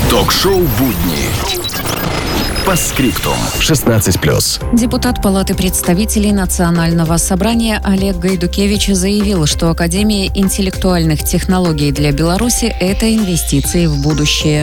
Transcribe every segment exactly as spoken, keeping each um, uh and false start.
Ток-шоу «Будни». Постскриптум. шестнадцать плюс. Депутат Палаты представителей Национального собрания Олег Гайдукевич заявил, что Академия интеллектуальных технологий для Беларуси – это инвестиции в будущее.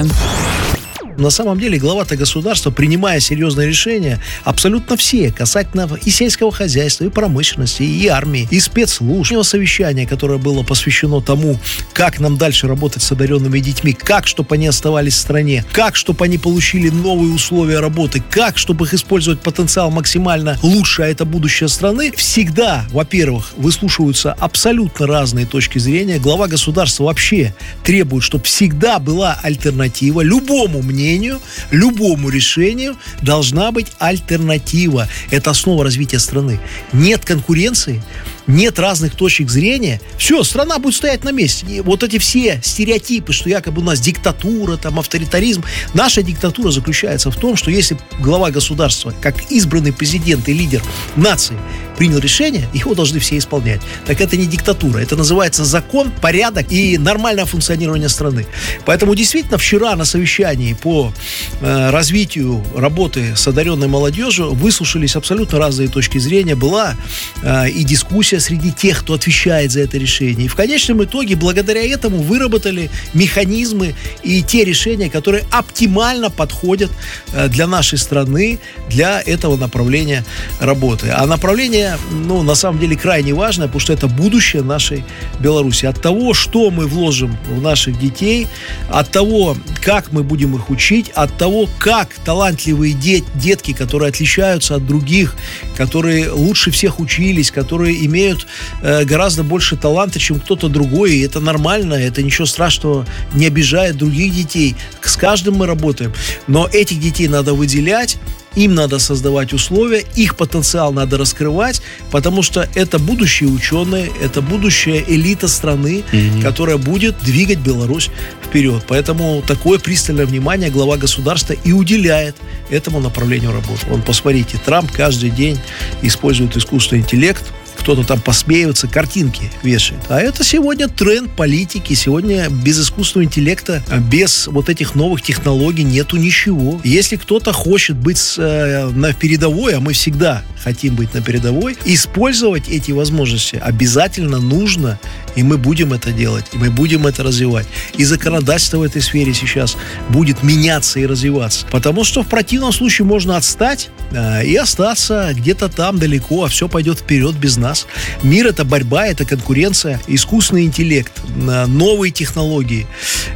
На самом деле глава-то государства, принимая серьезные решения, абсолютно все, касательно и сельского хозяйства, и промышленности, и армии, и спецслужб. Совещание, которое было посвящено тому, как нам дальше работать с одаренными детьми, как, чтобы они оставались в стране, как, чтобы они получили новые условия работы, как, чтобы их использовать потенциал максимально лучше, а это будущее страны. Всегда, во-первых, выслушиваются абсолютно разные точки зрения. Глава государства вообще требует, чтобы всегда была альтернатива любому мнению, любому решению должна быть альтернатива. Это основа развития страны. Нет конкуренции, нет разных точек зрения, все, страна будет стоять на месте. И вот эти все стереотипы, что якобы у нас диктатура, там, авторитаризм. Наша диктатура заключается в том, что если глава государства, как избранный президент и лидер нации, принял решение, его должны все исполнять. Так это не диктатура, это называется закон, порядок и нормальное функционирование страны. Поэтому действительно вчера на совещании по э, развитию работы с одаренной молодежью выслушались абсолютно разные точки зрения. Была э, и дискуссия среди тех, кто отвечает за это решение. И в конечном итоге, благодаря этому, выработали механизмы и те решения, которые оптимально подходят э, для нашей страны, для этого направления работы. А направление, ну, на самом деле, крайне важное, потому что это будущее нашей Беларуси. От того, что мы вложим в наших детей, от того, как мы будем их учить, от того, как талантливые дет, детки, которые отличаются от других, которые лучше всех учились, которые имеют э, гораздо больше таланта, чем кто-то другой, и это нормально, это ничего страшного, не обижает других детей. С каждым мы работаем. Но этих детей надо выделять, им надо создавать условия, их потенциал надо раскрывать, потому что это будущие ученые, это будущая элита страны, mm-hmm. которая будет двигать Беларусь вперед. Поэтому такое пристальное внимание глава государства и уделяет этому направлению работы. Вон, посмотрите, Трамп каждый день использует искусственный интеллект, кто-то там посмеивается, картинки вешает. А это сегодня тренд политики. Сегодня без искусственного интеллекта, без вот этих новых технологий нету ничего. Если кто-то хочет быть э, на передовой, а мы всегда хотим быть на передовой, использовать эти возможности обязательно нужно, и мы будем это делать, и мы будем это развивать. И законодательство в этой сфере сейчас будет меняться и развиваться. Потому что в противном случае можно отстать э, и остаться где-то там далеко, а все пойдет вперед без нас. Мир — это борьба, это конкуренция, искусственный интеллект, новые технологии.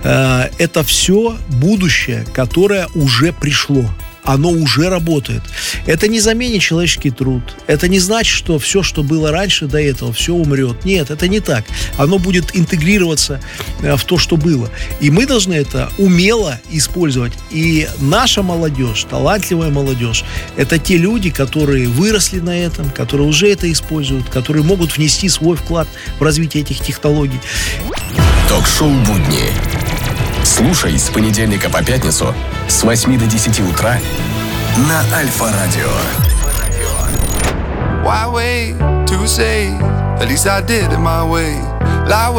Это все будущее, которое уже пришло. Оно уже работает. Это не заменит человеческий труд. Это не значит, что все, что было раньше до этого, все умрет. Нет, это не так. Оно будет интегрироваться в то, что было. И мы должны это умело использовать. И наша молодежь, талантливая молодежь, это те люди, которые выросли на этом, которые уже это используют, которые могут внести свой вклад в развитие этих технологий. Ток-шоу «Будни». Слушай с понедельника по пятницу с восьми до десяти утра на Альфа-радио. Why wait to say? At least I did it my way. Lie